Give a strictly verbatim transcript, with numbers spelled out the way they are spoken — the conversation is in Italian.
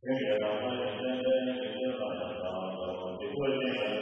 因为然后真正的就是把它到结果那个